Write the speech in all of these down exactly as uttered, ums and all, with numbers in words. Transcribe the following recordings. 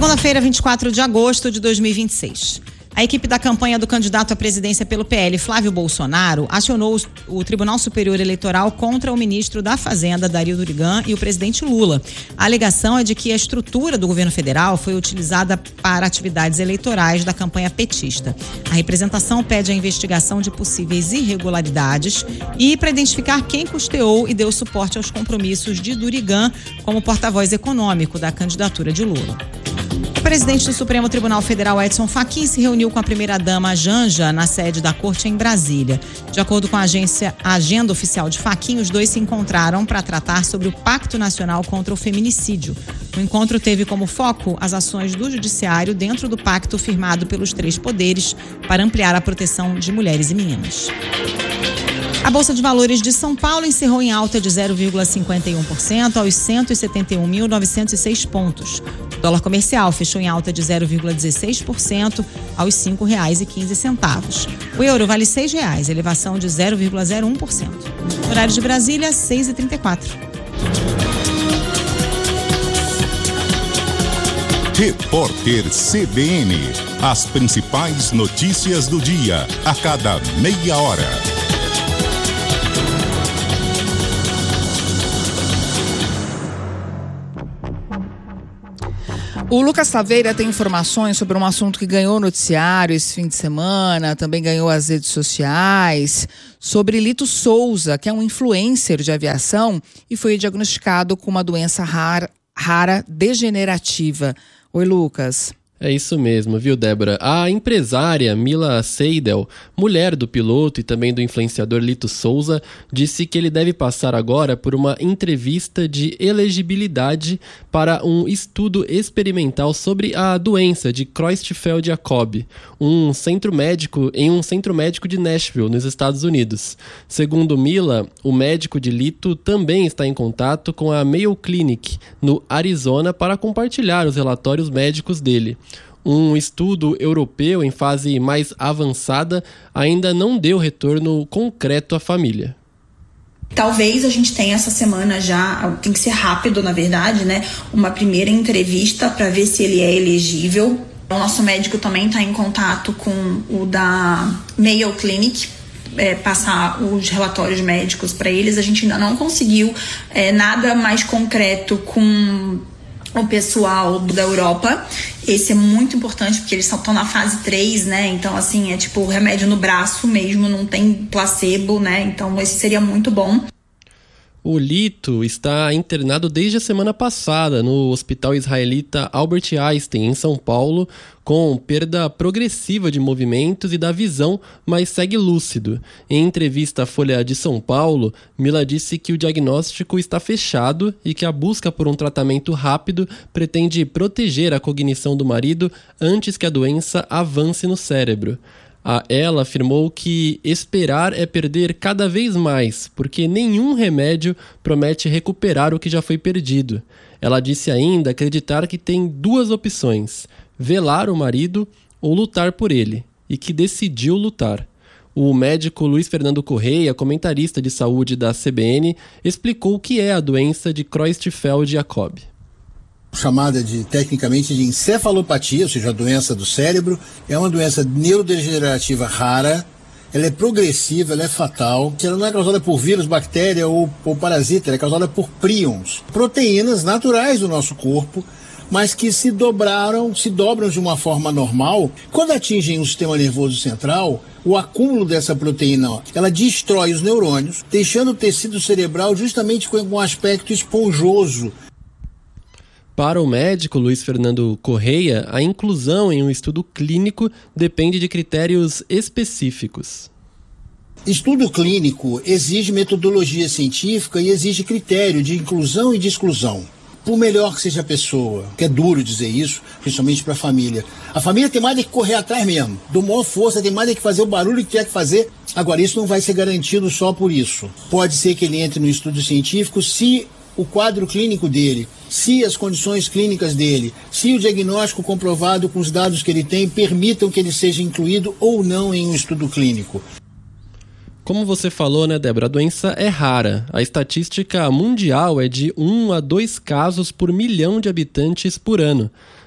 Segunda-feira, vinte e quatro de agosto de dois mil e vinte e seis. A equipe da campanha do candidato à presidência pelo P L, Flávio Bolsonaro, acionou o Tribunal Superior Eleitoral contra o ministro da Fazenda, Dario Durigan, e o presidente Lula. A alegação é de que a estrutura do governo federal foi utilizada para atividades eleitorais da campanha petista. A representação pede a investigação de possíveis irregularidades e para identificar quem custeou e deu suporte aos compromissos de Durigan como porta-voz econômico da candidatura de Lula. O presidente do Supremo Tribunal Federal, Edson Fachin, se reuniu com a primeira-dama Janja na sede da corte em Brasília. De acordo com a agência, a agenda oficial de Fachin, os dois se encontraram para tratar sobre o Pacto Nacional contra o Feminicídio. O encontro teve como foco as ações do judiciário dentro do pacto firmado pelos três poderes para ampliar a proteção de mulheres e meninas. A Bolsa de Valores de São Paulo encerrou em alta de zero vírgula cinquenta e um por cento aos cento e setenta e um mil novecentos e seis pontos. O dólar comercial fechou em alta de zero vírgula dezesseis por cento aos cinco reais e quinze centavos. O euro vale seis reais, elevação de zero vírgula zero um por cento. Horário de Brasília, seis e trinta e quatro. Repórter C B N. As principais notícias do dia, a cada meia hora. O Lucas Taveira tem informações sobre um assunto que ganhou noticiário esse fim de semana, também ganhou as redes sociais, sobre Lito Souza, que é um influencer de aviação e foi diagnosticado com uma doença rara, rara degenerativa. Oi, Lucas. É isso mesmo, viu, Débora? A empresária Mila Seidel, mulher do piloto e também do influenciador Lito Souza, disse que ele deve passar agora por uma entrevista de elegibilidade para um estudo experimental sobre a doença de Creutzfeldt-Jakob, um centro médico em um centro médico de Nashville, nos Estados Unidos. Segundo Mila, o médico de Lito também está em contato com a Mayo Clinic, no Arizona, para compartilhar os relatórios médicos dele. Um estudo europeu em fase mais avançada ainda não deu retorno concreto à família. Talvez a gente tenha essa semana já, tem que ser rápido na verdade, né? Uma primeira entrevista para ver se ele é elegível. O nosso médico também está em contato com o da Mayo Clinic, é, passar os relatórios médicos para eles. A gente ainda não conseguiu é, nada mais concreto com o pessoal da Europa. Esse é muito importante porque eles estão na fase três, né? Então, assim, é tipo remédio no braço mesmo, não tem placebo, né? Então, esse seria muito bom. O Lito está internado desde a semana passada no hospital israelita Albert Einstein, em São Paulo, com perda progressiva de movimentos e da visão, mas segue lúcido. Em entrevista à Folha de São Paulo, Mila disse que o diagnóstico está fechado e que a busca por um tratamento rápido pretende proteger a cognição do marido antes que a doença avance no cérebro. A ela afirmou que esperar é perder cada vez mais, porque nenhum remédio promete recuperar o que já foi perdido. Ela disse ainda acreditar que tem duas opções: velar o marido ou lutar por ele, e que decidiu lutar. O médico Luiz Fernando Correia, comentarista de saúde da C B N, explicou o que é a doença de Creutzfeldt-Jakob. Chamada de, tecnicamente, de encefalopatia, ou seja, a doença do cérebro. É uma doença neurodegenerativa rara, ela é progressiva, ela é fatal. Ela não é causada por vírus, bactéria ou, ou parasita, ela é causada por príons, proteínas naturais do nosso corpo, mas que se dobraram, se dobram de uma forma normal. Quando atingem o sistema nervoso central, o acúmulo dessa proteína, ela destrói os neurônios, deixando o tecido cerebral justamente com um aspecto esponjoso. Para o médico Luiz Fernando Correia, a inclusão em um estudo clínico depende de critérios específicos. Estudo clínico exige metodologia científica e exige critério de inclusão e de exclusão. Por melhor que seja a pessoa, que é duro dizer isso, principalmente para a família. A família tem mais de que correr atrás mesmo, do maior força, tem mais de que fazer o barulho que tiver que fazer. Agora, isso não vai ser garantido só por isso. Pode ser que ele entre no estudo científico se o quadro clínico dele, se as condições clínicas dele, se o diagnóstico comprovado com os dados que ele tem permitam que ele seja incluído ou não em um estudo clínico. Como você falou, né, Débora, a doença é rara. A estatística mundial é de um a dois casos por milhão de habitantes por ano.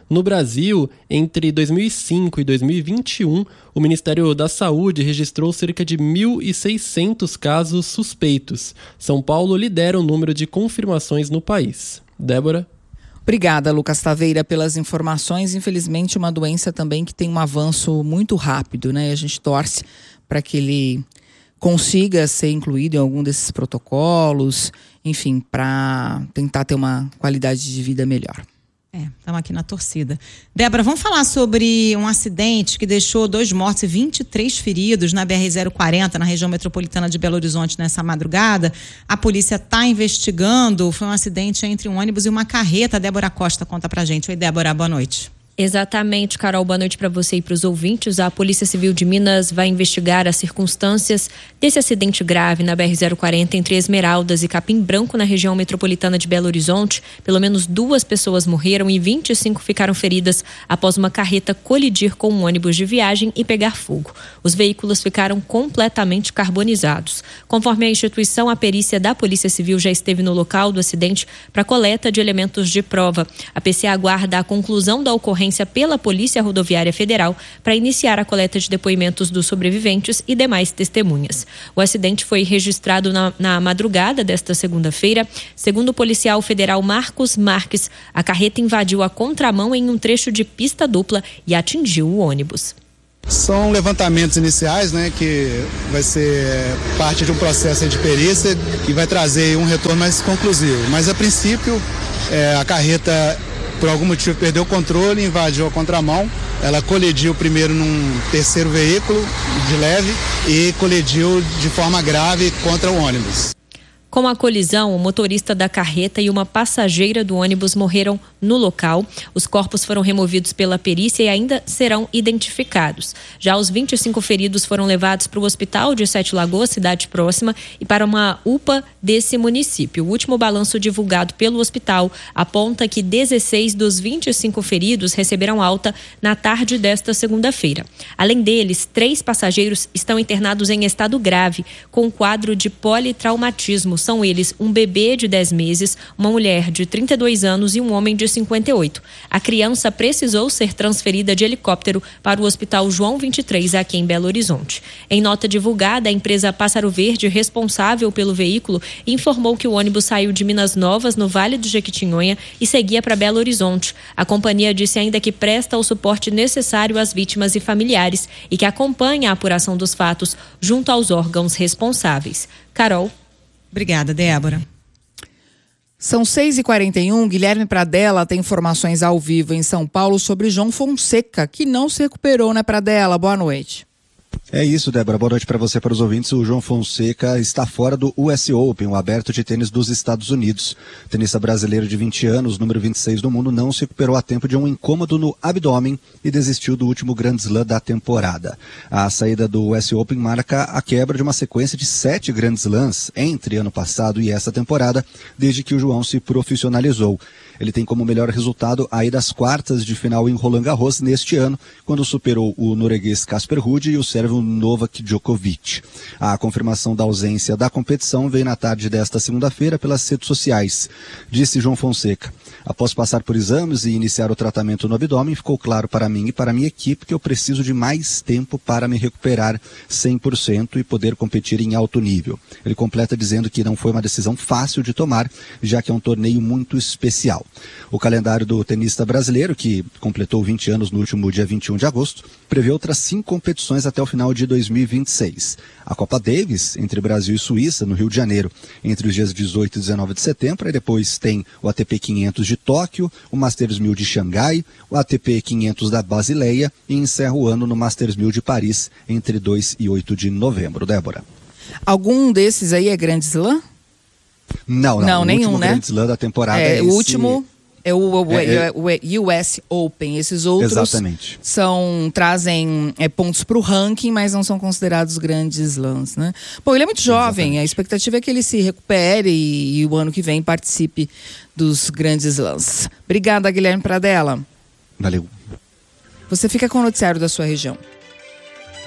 No Brasil, entre dois mil e cinco e dois mil e vinte e um, o Ministério da Saúde registrou cerca de mil e seiscentos casos suspeitos. São Paulo lidera o número de confirmações no país. Débora? Obrigada, Lucas Taveira, pelas informações. Infelizmente, uma doença também que tem um avanço muito rápido, né? E a gente torce para que ele consiga ser incluído em algum desses protocolos, enfim, para tentar ter uma qualidade de vida melhor. É, estamos aqui na torcida. Débora, vamos falar sobre um acidente que deixou dois mortos e vinte e três feridos na B R zero quarenta, na região metropolitana de Belo Horizonte, nessa madrugada. A polícia está investigando. Foi um acidente entre um ônibus e uma carreta. A Débora Costa conta pra gente. Oi, Débora, boa noite. Exatamente, Carol, boa noite para você e para os ouvintes. A Polícia Civil de Minas vai investigar as circunstâncias desse acidente grave na B R zero quarenta entre Esmeraldas e Capim Branco, na região metropolitana de Belo Horizonte. Pelo menos duas pessoas morreram e vinte e cinco ficaram feridas após uma carreta colidir com um ônibus de viagem e pegar fogo. Os veículos ficaram completamente carbonizados. Conforme a instituição, a perícia da Polícia Civil já esteve no local do acidente para coleta de elementos de prova. A P C aguarda a conclusão da ocorrência pela Polícia Rodoviária Federal para iniciar a coleta de depoimentos dos sobreviventes e demais testemunhas. O acidente foi registrado na, na madrugada desta segunda-feira. Segundo o policial federal Marcos Marques, a carreta invadiu a contramão em um trecho de pista dupla e atingiu o ônibus. São levantamentos iniciais, né, que vai ser parte de um processo de perícia que vai trazer um retorno mais conclusivo. Mas, a princípio, é, a carreta, por algum motivo, perdeu o controle, invadiu a contramão. Ela colidiu primeiro num terceiro veículo de leve e colidiu de forma grave contra o ônibus. Com a colisão, o motorista da carreta e uma passageira do ônibus morreram no local. Os corpos foram removidos pela perícia e ainda serão identificados. Já os vinte e cinco feridos foram levados para o hospital de Sete Lagoas, cidade próxima, e para uma U P A desse município. O último balanço divulgado pelo hospital aponta que dezesseis dos vinte e cinco feridos receberam alta na tarde desta segunda-feira. Além deles, três passageiros estão internados em estado grave, com quadro de politraumatismo. São eles um bebê de dez meses, uma mulher de trinta e dois anos e um homem de cinquenta e oito. A criança precisou ser transferida de helicóptero para o Hospital João vinte e três, aqui em Belo Horizonte. Em nota divulgada, a empresa Pássaro Verde, responsável pelo veículo, informou que o ônibus saiu de Minas Novas, no Vale do Jequitinhonha, e seguia para Belo Horizonte. A companhia disse ainda que presta o suporte necessário às vítimas e familiares e que acompanha a apuração dos fatos junto aos órgãos responsáveis. Carol. Obrigada, Débora. São seis e quarenta e um, Guilherme Pradella tem informações ao vivo em São Paulo sobre João Fonseca, que não se recuperou, né, Pradella? Boa noite. É isso, Débora. Boa noite para você e para os ouvintes. O João Fonseca está fora do U S Open, o aberto de tênis dos Estados Unidos. O tenista brasileiro de vinte anos, número vinte e seis do mundo, não se recuperou a tempo de um incômodo no abdômen e desistiu do último Grand Slam da temporada. A saída do U S Open marca a quebra de uma sequência de sete Grand Slams entre ano passado e essa temporada, desde que o João se profissionalizou. Ele tem como melhor resultado a ida às quartas de final em Roland Garros neste ano, quando superou o norueguês Casper Ruud e o sérvio Novak Djokovic. A confirmação da ausência da competição veio na tarde desta segunda-feira pelas redes sociais. Disse João Fonseca: após passar por exames e iniciar o tratamento no abdômen, ficou claro para mim e para a minha equipe que eu preciso de mais tempo para me recuperar cem por cento e poder competir em alto nível. Ele completa dizendo que não foi uma decisão fácil de tomar, já que é um torneio muito especial. O calendário do tenista brasileiro, que completou vinte anos no último dia vinte e um de agosto, prevê outras cinco competições até o final de dois mil e vinte e seis. A Copa Davis, entre Brasil e Suíça, no Rio de Janeiro, entre os dias dezoito e dezenove de setembro, e depois tem o A T P quinhentos de Tóquio, o Masters mil de Xangai, o A T P quinhentos da Basileia e encerra o ano no Masters mil de Paris, entre dois e oito de novembro. Débora. Algum desses aí é Grand Slam? Não, não, não o nenhum, último né? Grand Slam da temporada é, é o esse... último é o, o, é, o, o U S Open. Esses outros exatamente. são trazem é, pontos para o ranking, mas não são considerados grandes slams, né? Bom, ele é muito jovem, exatamente. A expectativa é que ele se recupere e, e o ano que vem participe dos grandes slams. Obrigada, Guilherme Pradella. Valeu. Você fica com o noticiário da sua região.